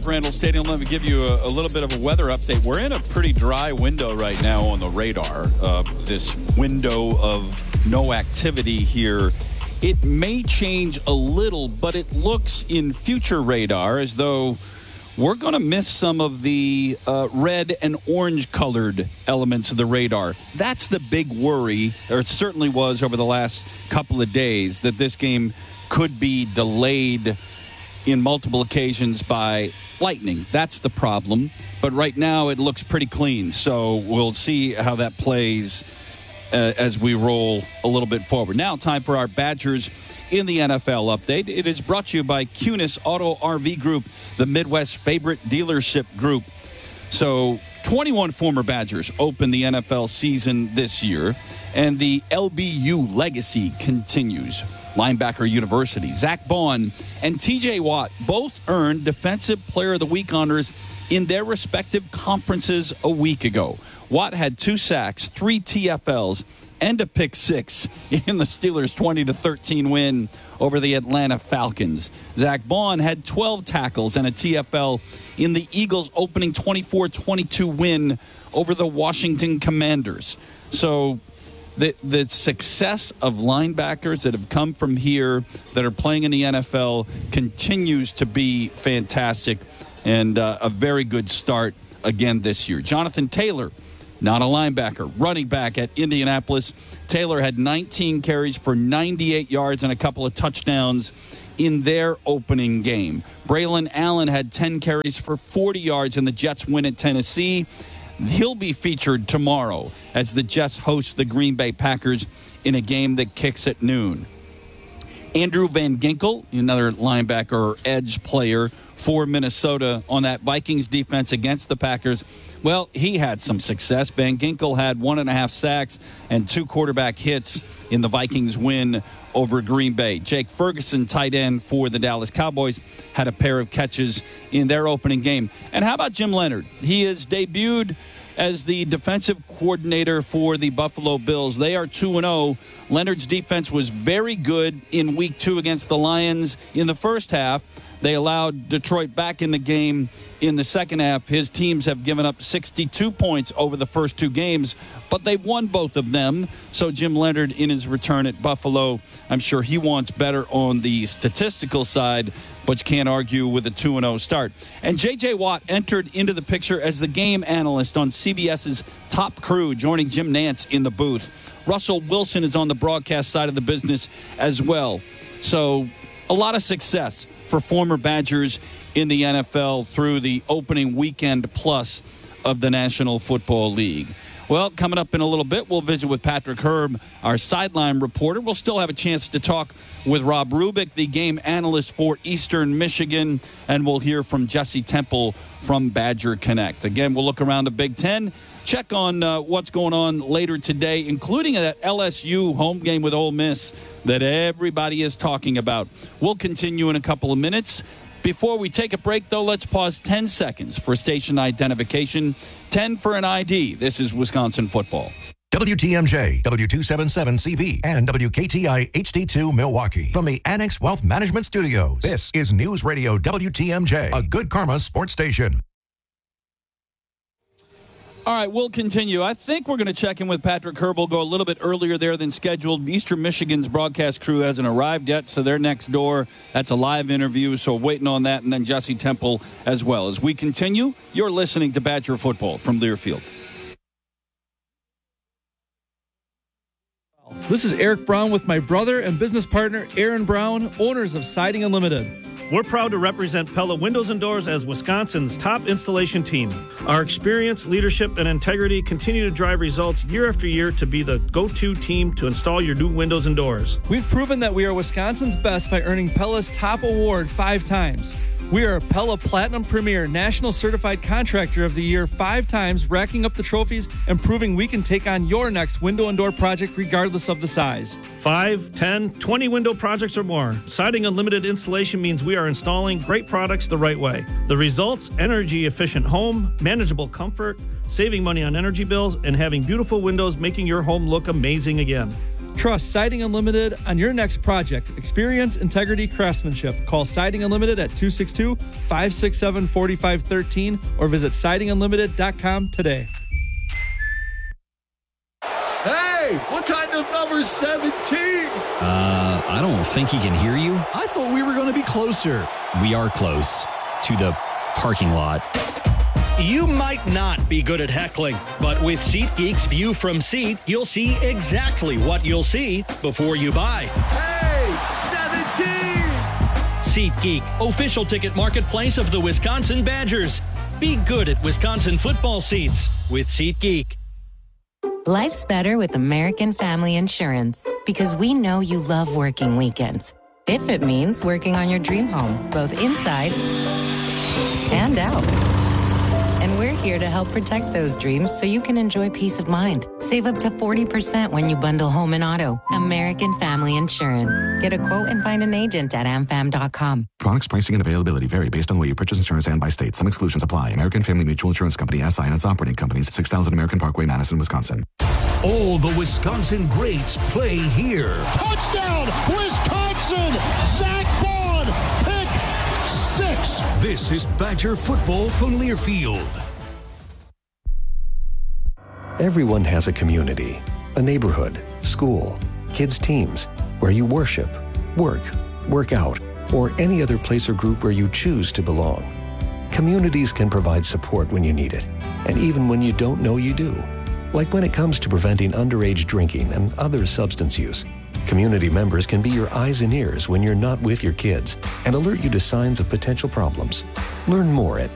Camp Randall Stadium. Let me give you a little bit of a weather update. We're in a pretty dry window right now on the radar. This window of no activity here. It may change a little, but it looks in future radar as though we're going to miss some of the red and orange colored elements of the radar. That's the big worry, or it certainly was over the last couple of days, that this game could be delayed in multiple occasions by lightning. That's the problem. But right now it looks pretty clean. So we'll see how that plays as we roll a little bit forward. Now, time for our Badgers in the NFL update. It is brought to you by Kunis Auto RV Group, the Midwest favorite dealership group. So 21 former Badgers open the NFL season this year, and the LBU legacy continues. Linebacker University, Zach Bond and TJ Watt both earned Defensive Player of the Week honors in their respective conferences a week ago. Watt had 2 sacks, 3 TFLs, and a pick 6 in the Steelers' 20-13 win over the Atlanta Falcons. Zach Bond had 12 tackles and a TFL in the Eagles' opening 24-22 win over the Washington Commanders. So the success of linebackers that have come from here that are playing in the NFL continues to be fantastic, and a very good start again this year. Jonathan Taylor, not a linebacker, running back at Indianapolis. Taylor had 19 carries for 98 yards and a couple of touchdowns in their opening game. Braylon Allen had 10 carries for 40 yards in the Jets' win at Tennessee. He'll be featured tomorrow as the Jets host the Green Bay Packers in a game that kicks at noon. Andrew Van Ginkel, another linebacker or edge player for Minnesota on that Vikings defense against the Packers. Well, he had some success. Van Ginkel had 1.5 sacks and 2 quarterback hits in the Vikings win over Green Bay. Jake Ferguson, tight end for the Dallas Cowboys, had a pair of catches in their opening game. And how about Jim Leonhard? He has debuted as the defensive coordinator for the Buffalo Bills. They are 2-0. Leonhard's defense was very good in Week 2 against the Lions in the first half. They allowed Detroit back in the game in the second half. His teams have given up 62 points over the first 2 games, but they won both of them. So Jim Leonhard, in his return at Buffalo, I'm sure he wants better on the statistical side, but you can't argue with a 2-0 start. And J.J. Watt entered into the picture as the game analyst on CBS's Top Crew, joining Jim Nantz in the booth. Russell Wilson is on the broadcast side of the business as well. So a lot of success for former Badgers in the NFL through the opening weekend plus of the National Football League. Well, coming up in a little bit, we'll visit with Patrick Herb, our sideline reporter. We'll still have a chance to talk with Rob Rubick, the game analyst for Eastern Michigan, and we'll hear from Jesse Temple from Badger Connect. Again, we'll look around the Big Ten, check on what's going on later today, including that LSU home game with Ole Miss that everybody is talking about. We'll continue in a couple of minutes. Before we take a break, though, let's pause 10 seconds for station identification, 10 for an ID. This is Wisconsin football. WTMJ, W277CV, and WKTI HD2 Milwaukee. From the Annex Wealth Management Studios, this is News Radio WTMJ, a Good Karma sports station. All right, we'll continue. I think we're going to check in with Patrick Herb. We'll go a little bit earlier there than scheduled. Eastern Michigan's broadcast crew hasn't arrived yet, so they're next door. That's a live interview, so waiting on that, and then Jesse Temple as well. As we continue, you're listening to Badger Football from Learfield. This is Eric Brown with my brother and business partner, Aaron Brown, owners of Siding Unlimited. We're proud to represent Pella Windows and Doors as Wisconsin's top installation team. Our experience, leadership, and integrity continue to drive results year after year to be the go-to team to install your new windows and doors. We've proven that we are Wisconsin's best by earning Pella's top award 5 times. We are Pella Platinum Premier National Certified Contractor of the Year 5 times, racking up the trophies and proving we can take on your next window and door project regardless of the size. 5, 10, 20 window projects or more. Siding Unlimited installation means we are installing great products the right way. The results: energy-efficient home, manageable comfort, saving money on energy bills, and having beautiful windows making your home look amazing again. Trust Siding Unlimited on your next project. Experience integrity craftsmanship. Call Siding Unlimited at 262-567-4513 or visit sidingunlimited.com today. Hey, what kind of number 17? I don't think he can hear you. I thought we were going to be closer. We are close to the parking lot. You might not be good at heckling, but with SeatGeek's View from Seat, you'll see exactly what you'll see before you buy. Hey, 17! SeatGeek, official ticket marketplace of the Wisconsin Badgers. Be good at Wisconsin football seats with SeatGeek. Life's better with American Family Insurance because we know you love working weekends. If it means working on your dream home, both inside and out. And we're here to help protect those dreams so you can enjoy peace of mind. Save up to 40% when you bundle home and auto. American Family Insurance. Get a quote and find an agent at amfam.com. Products, pricing, and availability vary based on where you purchase insurance and by state. Some exclusions apply. American Family Mutual Insurance Company, SI, and its operating companies, 6000 American Parkway, Madison, Wisconsin. All the Wisconsin greats play here. Touchdown, Wisconsin! Zach Bond, pick 6. This is Badger football from Learfield. Everyone has a community, a neighborhood, school, kids' teams, where you worship, work out, or any other place or group where you choose to belong. Communities can provide support when you need it, and even when you don't know you do. Like when it comes to preventing underage drinking and other substance use. Community members can be your eyes and ears when you're not with your kids and alert you to signs of potential problems. Learn more at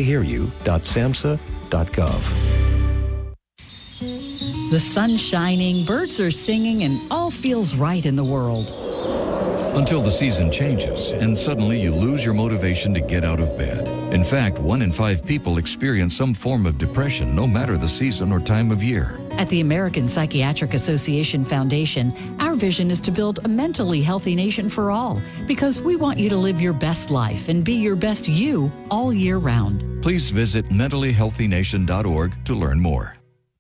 talktheyhearyou.samhsa.gov. The sun's shining, birds are singing, and all feels right in the world. Until the season changes, and suddenly you lose your motivation to get out of bed. In fact, 1 in 5 people experience some form of depression, no matter the season or time of year. At the American Psychiatric Association Foundation, our vision is to build a mentally healthy nation for all, because we want you to live your best life and be your best you all year round. Please visit mentallyhealthynation.org to learn more.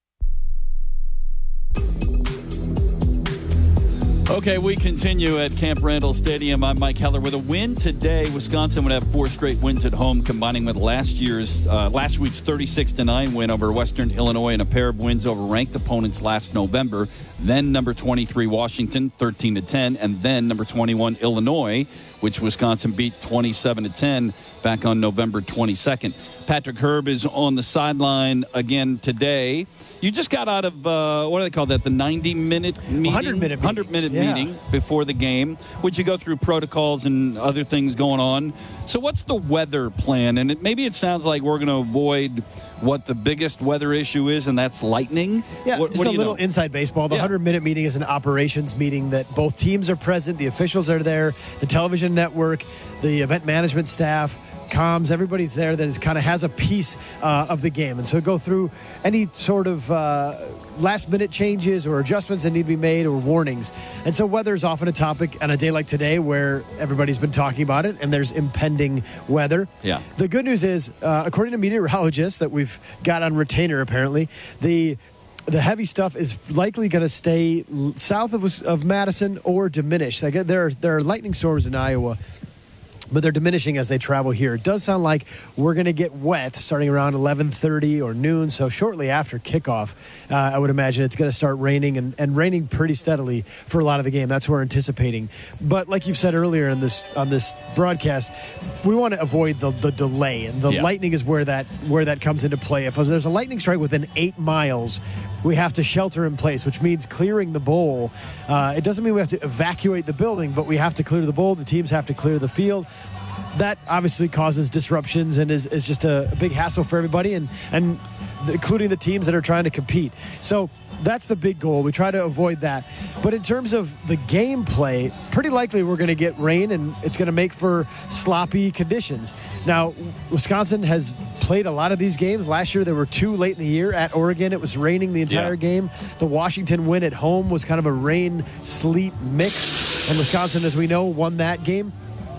Okay, we continue at Camp Randall Stadium. I'm Mike Heller. With a win today, Wisconsin would have 4 straight wins at home, combining with last week's 36-9 win over Western Illinois and a pair of wins over ranked opponents last November. Then number 23 Washington, 13-10, and then number 21 Illinois, which Wisconsin beat 27-10 back on November 22nd. Patrick Herb is on the sideline again today. You just got out of, what do they call that, the 90-minute meeting? 100-minute meeting before the game, which you go through protocols and other things going on. So what's the weather plan? And maybe it sounds like we're going to avoid what the biggest weather issue is, and that's lightning. Yeah, just a little inside baseball. The 100-minute meeting is an operations meeting that both teams are present, the officials are there, the television network, the event management staff, comms, everybody's there that is kind of has a piece of the game. And so go through any sort of last-minute changes or adjustments that need to be made or warnings. And so weather is often a topic on a day like today where everybody's been talking about it and there's impending weather. Yeah. The good news is, according to meteorologists that we've got on retainer apparently, the heavy stuff is likely going to stay south of Madison or diminish. There are lightning storms in Iowa, but they're diminishing as they travel here. It does sound like we're going to get wet starting around 11:30 or noon, so shortly after kickoff, I would imagine it's going to start raining and raining pretty steadily for a lot of the game. That's what we're anticipating. But like you've said earlier on this broadcast, we want to avoid the delay, and the lightning is where that comes into play. If there's a lightning strike within 8 miles, we have to shelter in place, which means clearing the bowl. It doesn't mean we have to evacuate the building, but we have to clear the bowl. The teams have to clear the field. That obviously causes disruptions and is just a big hassle for everybody, and including the teams that are trying to compete. So that's the big goal. We try to avoid that. But in terms of the gameplay, pretty likely we're going to get rain, and it's going to make for sloppy conditions. Now, Wisconsin has played a lot of these games. Last year, there were 2 late in the year. At Oregon, it was raining the entire game. The Washington win at home was kind of a rain-sleet mix, and Wisconsin, as we know, won that game.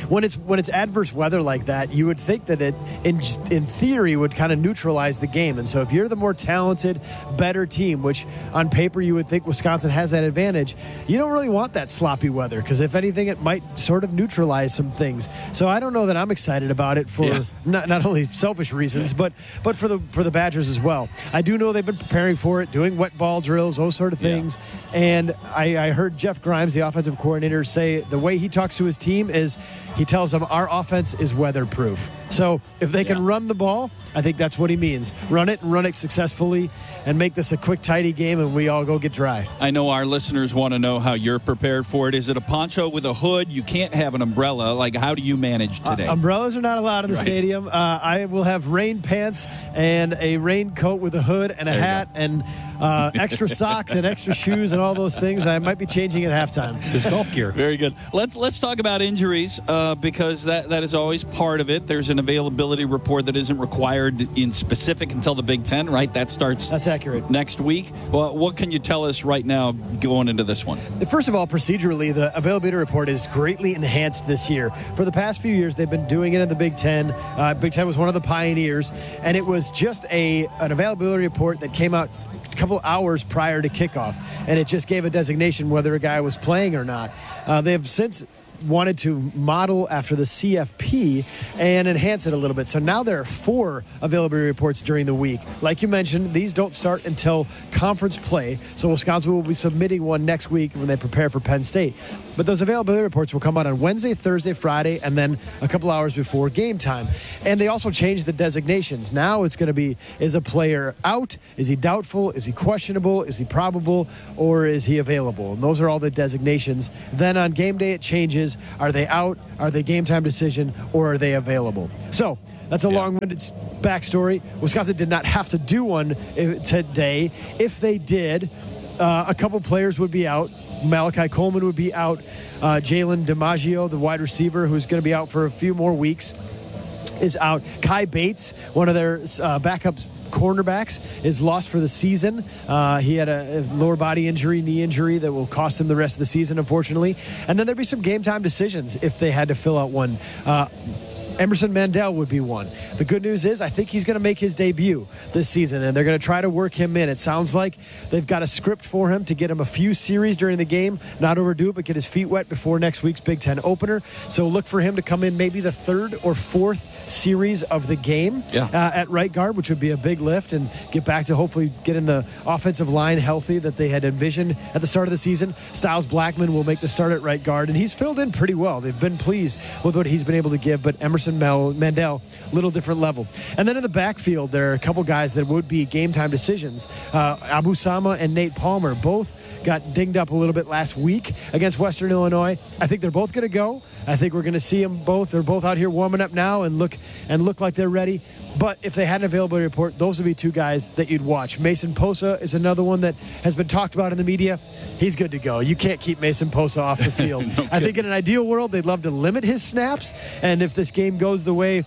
when it's adverse weather like that, you would think that it, in theory, would kind of neutralize the game. And so if you're the more talented, better team, which on paper you would think Wisconsin has that advantage, you don't really want that sloppy weather, because if anything, it might sort of neutralize some things. So I don't know that I'm excited about it for not only selfish reasons, but for the Badgers as well. I do know they've been preparing for it, doing wet ball drills, those sort of things. And I heard Jeff Grimes, the offensive coordinator, say the way he talks to his team is he tells them our offense is weatherproof. So if they can run the ball, I think that's what he means. Run it and run it successfully and make this a quick, tidy game, and we all go get dry. I know our listeners want to know how you're prepared for it. Is it a poncho with a hood? You can't have an umbrella. Like, how do you manage today? Umbrellas are not allowed in the stadium. I will have rain pants and a raincoat with a hood and a hat and extra socks and extra shoes and all those things. I might be changing at halftime. There's golf gear. Very good. Let's talk about injuries because that is always part of it. There's an availability report that isn't required in specific until the Big Ten, right? That's accurate. Next week. Well, what can you tell us right now going into this one? First of all, procedurally, the availability report is greatly enhanced this year. For the past few years, they've been doing it in the Big Ten. Big Ten was one of the pioneers, and it was just an availability report that came out a couple hours prior to kickoff, and it just gave a designation whether a guy was playing or not. They have since wanted to model after the CFP and enhance it a little bit. So now there are 4 availability reports during the week. Like you mentioned, these don't start until conference play. So Wisconsin will be submitting one next week when they prepare for Penn State. But those availability reports will come out on Wednesday, Thursday, Friday, and then a couple hours before game time. And they also changed the designations. Now it's going to be, is a player out? Is he doubtful? Is he questionable? Is he probable? Or is he available? And those are all the designations. Then on game day, it changes. Are they out? Are they game time decision? Or are they available? So that's a long-winded backstory. Wisconsin did not have to do one today. If they did, a couple players would be out. Malachi Coleman would be out. Jalen DiMaggio, the wide receiver, who's going to be out for a few more weeks, is out. Kai Bates, one of their backups cornerbacks, is lost for the season. He had a lower body injury, knee injury that will cost him the rest of the season, unfortunately. And then there'd be some game time decisions if they had to fill out one. Emerson Mandel would be one. The good news is I think he's going to make his debut this season, and they're going to try to work him in. It sounds like they've got a script for him to get him a few series during the game, not overdo it, but get his feet wet before next week's Big Ten opener. So look for him to come in maybe the 3rd or 4th series of the game at right guard, which would be a big lift, and get back to hopefully getting the offensive line healthy that they had envisioned at the start of the season. Styles Blackman will make the start at right guard, and he's filled in pretty well. They've been pleased with what he's been able to give, but Emerson Mandel, little different level. And then in the backfield, there are a couple guys that would be game time decisions. Abu Sama and Nate Palmer both got dinged up a little bit last week against Western Illinois. I think they're both going to go. I think we're going to see them both. They're both out here warming up now and look like they're ready. But if they had an availability report, those would be 2 guys that you'd watch. Mason Posa is another one that has been talked about in the media. He's good to go. You can't keep Mason Posa off the field. I think in an ideal world, they'd love to limit his snaps. And if this game goes the way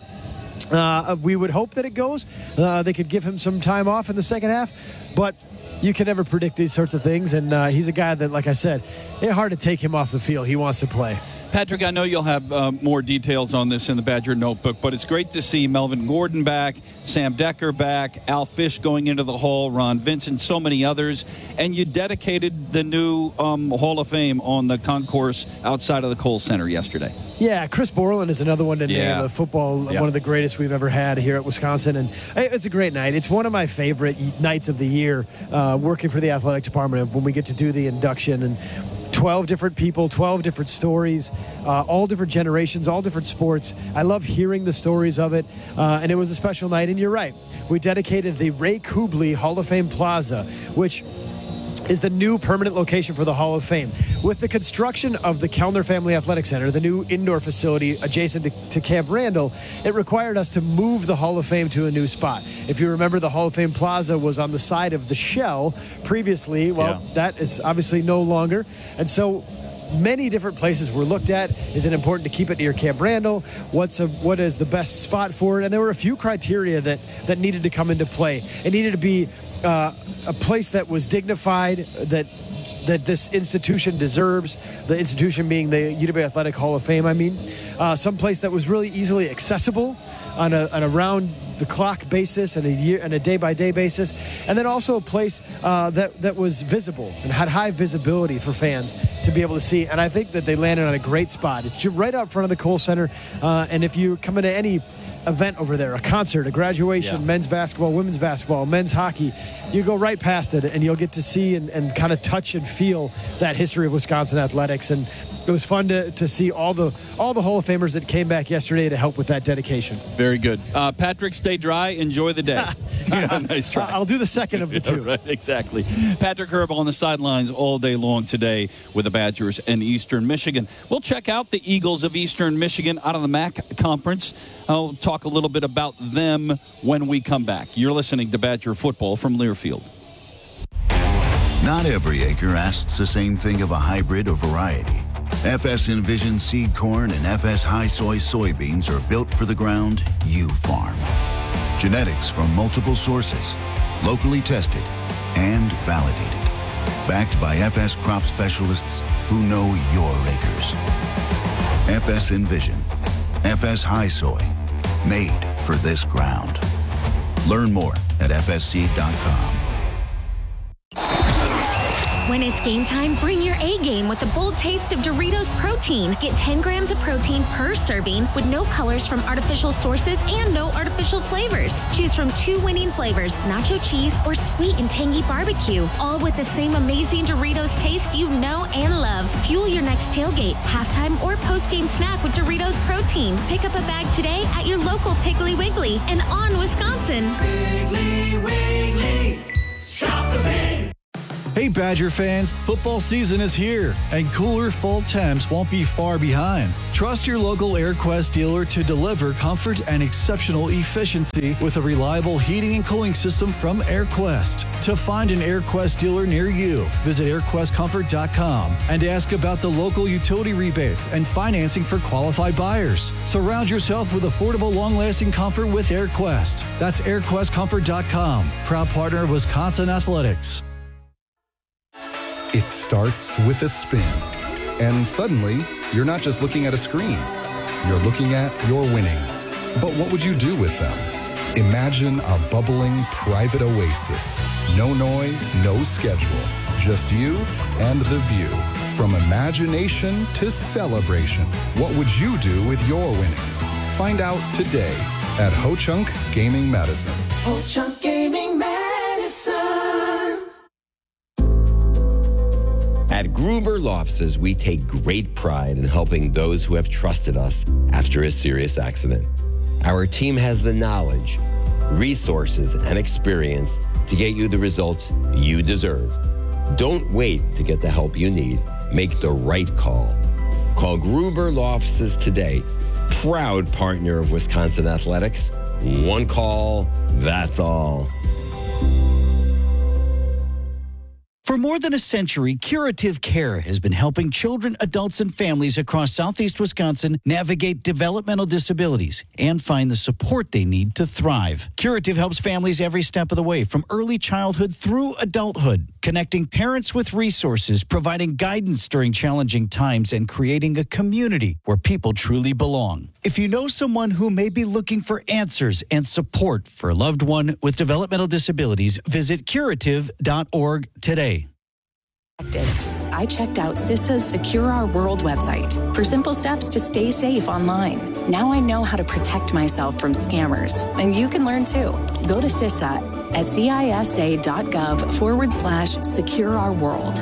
we would hope that it goes, they could give him some time off in the second half. But you can never predict these sorts of things. And he's a guy that, like I said, it's hard to take him off the field. He wants to play. Patrick, I know you'll have more details on this in the Badger Notebook, but it's great to see Melvin Gordon back, Sam Decker back, Al Fish going into the Hall, Ron Vincent, so many others. And you dedicated the new Hall of Fame on the concourse outside of the Kohl Center yesterday. Yeah, Chris Borland is another one to name. A football, one of the greatest we've ever had here at Wisconsin. And it's a great night. It's one of my favorite nights of the year working for the athletic department when we get to do the induction. And 12 different people, 12 different stories, all different generations, all different sports. I love hearing the stories of it, and it was a special night. And you're right, we dedicated the Ray Kubley Hall of Fame Plaza, which is the new permanent location for the Hall of Fame. With the construction of the Kellner Family Athletic Center, the new indoor facility adjacent to Camp Randall, it required us to move the Hall of Fame to a new spot. If you remember, the Hall of Fame Plaza was on the side of the shell previously. Well, that is obviously no longer. And so many different places were looked at. Is it important to keep it near Camp Randall? What is the best spot for it? And there were a few criteria that needed to come into play. It needed to be a place that was dignified, that that this institution deserves, the institution being the UW Athletic Hall of Fame, some place that was really easily accessible on a round-the-clock basis and a day-by-day basis, and then also a place that was visible and had high visibility for fans to be able to see. And I think that they landed on a great spot. It's right out front of the Kohl Center, and if you come into any event over there, a concert, a graduation, men's basketball, women's basketball, men's hockey, you go right past it and you'll get to see and kind of touch and feel that history of Wisconsin athletics. And it was fun to see all the Hall of Famers that came back yesterday to help with that dedication. Very good. Patrick, stay dry. Enjoy the day. Nice try. I'll do the second of the two. Right, exactly. Patrick Herb on the sidelines all day long today with the Badgers and Eastern Michigan. We'll check out the Eagles of Eastern Michigan out of the MAC Conference. I'll talk a little bit about them when we come back. You're listening to Badger Football from Learfield. Not every acre asks the same thing of a hybrid or variety. FS Envision seed corn and FS High Soy soybeans are built for the ground you farm. Genetics from multiple sources, locally tested and validated. Backed by FS crop specialists who know your acres. FS Envision, FS High Soy, made for this ground. Learn more at fsseed.com. When it's game time, bring your A game with the bold taste of Doritos Protein. Get 10 grams of protein per serving with no colors from artificial sources and no artificial flavors. Choose from 2 winning flavors, nacho cheese or sweet and tangy barbecue, all with the same amazing Doritos taste you know and love. Fuel your next tailgate, halftime, or post-game snack with Doritos Protein. Pick up a bag today at your local Piggly Wiggly and on Wisconsin. Piggly Wiggly, shop the pig. Hey Badger fans, football season is here, and cooler fall temps won't be far behind. Trust your local AirQuest dealer to deliver comfort and exceptional efficiency with a reliable heating and cooling system from AirQuest. To find an AirQuest dealer near you, visit airquestcomfort.com and ask about the local utility rebates and financing for qualified buyers. Surround yourself with affordable, long-lasting comfort with AirQuest. That's airquestcomfort.com, proud partner of Wisconsin Athletics. It starts with a spin. And suddenly, you're not just looking at a screen. You're looking at your winnings. But what would you do with them? Imagine a bubbling private oasis. No noise, no schedule. Just you and the view. From imagination to celebration. What would you do with your winnings? Find out today at Ho-Chunk Gaming Medicine. Ho-Chunk Gaming Medicine. At Gruber Law Offices, we take great pride in helping those who have trusted us after a serious accident. Our team has the knowledge, resources, and experience to get you the results you deserve. Don't wait to get the help you need. Make the right call. Call Gruber Law Offices today. Proud partner of Wisconsin Athletics. One call, that's all. For more than a century, Curative Care has been helping children, adults, and families across southeast Wisconsin navigate developmental disabilities and find the support they need to thrive. Curative helps families every step of the way, from early childhood through adulthood, connecting parents with resources, providing guidance during challenging times, and creating a community where people truly belong. If you know someone who may be looking for answers and support for a loved one with developmental disabilities, visit curative.org today. I checked out CISA's Secure Our World website for simple steps to stay safe online. Now I know how to protect myself from scammers, and you can learn too. Go to CISA at cisa.gov/Secure Our World.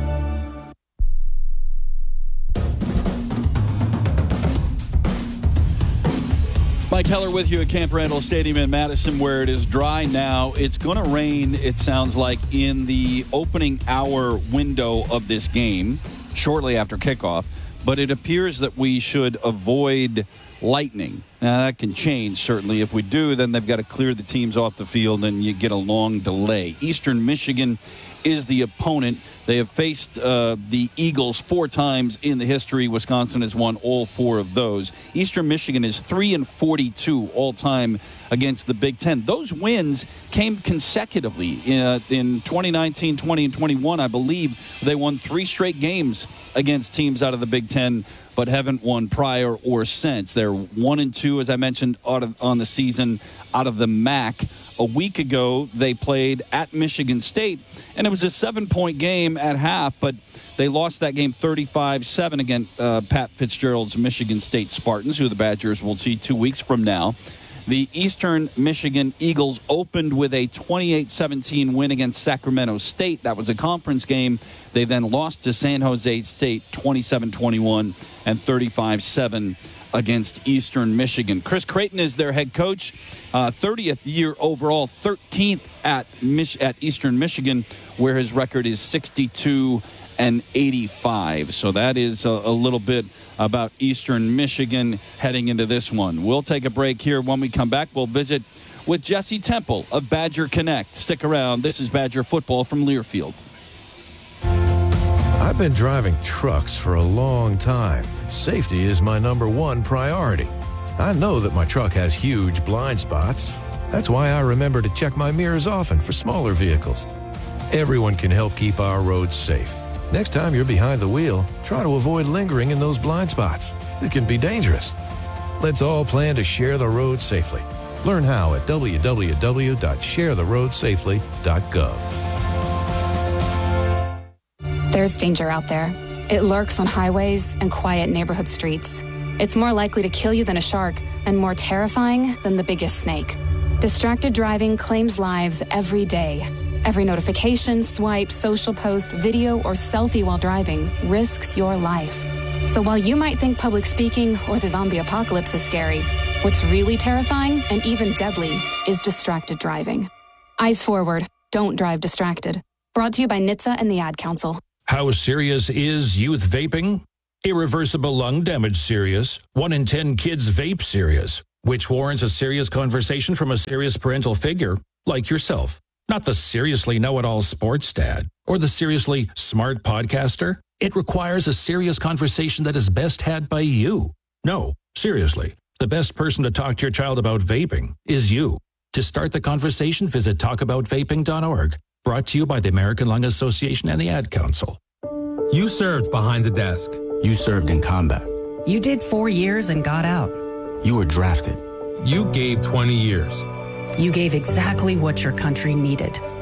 Mike Heller with you at Camp Randall Stadium in Madison, where it is dry now. It's going to rain, it sounds like, in the opening hour window of this game, shortly after kickoff. But it appears that we should avoid lightning. Now, that can change, certainly. If we do, then they've got to clear the teams off the field, and you get a long delay. Eastern Michigan is the opponent. They have faced the Eagles 4 times in the history. Wisconsin has won all 4 of those. Eastern Michigan is 3-42 all-time against the Big Ten. Those wins came consecutively. In 2019, 20, and 21, I believe they won 3 straight games against teams out of the Big Ten, but haven't won prior or since. They're 1-2, as I mentioned, on the season out of the MAC. A week ago, they played at Michigan State, and it was a 7-point game at half, but they lost that game 35-7 against Pat Fitzgerald's Michigan State Spartans, who the Badgers will see 2 weeks from now. The Eastern Michigan Eagles opened with a 28-17 win against Sacramento State. That was a conference game. They then lost to San Jose State 27-21 and 35-7 against Eastern Michigan. Chris Creighton is their head coach, 30th year overall, 13th at Eastern Michigan, where his record is 62-85. So that is a little bit about Eastern Michigan heading into this one. We'll take a break here. When we come back, we'll visit with Jesse Temple of Badger Connect. Stick around. This is Badger football from Learfield. I've been driving trucks for a long time. Safety is my #1 priority. I know that my truck has huge blind spots. That's why I remember to check my mirrors often for smaller vehicles. Everyone can help keep our roads safe. Next time you're behind the wheel, try to avoid lingering in those blind spots. It can be dangerous. Let's all plan to share the road safely. Learn how at www.sharetheroadsafely.gov. There's danger out there. It lurks on highways and quiet neighborhood streets. It's more likely to kill you than a shark and more terrifying than the biggest snake. Distracted driving claims lives every day. Every notification, swipe, social post, video, or selfie while driving risks your life. So while you might think public speaking or the zombie apocalypse is scary, what's really terrifying and even deadly is distracted driving. Eyes forward. Don't drive distracted. Brought to you by NHTSA and the Ad Council. How serious is youth vaping? Irreversible lung damage serious. 1 in 10 kids vape serious, which warrants a serious conversation from a serious parental figure like yourself. Not the seriously know-it-all sports dad or the seriously smart podcaster. It requires a serious conversation that is best had by you. No, seriously, the best person to talk to your child about vaping is you. To start the conversation, visit talkaboutvaping.org. Brought to you by the American Lung Association and the Ad Council. You served behind the desk. You served in combat. You did 4 years and got out. You were drafted. You gave 20 years. You gave exactly what your country needed.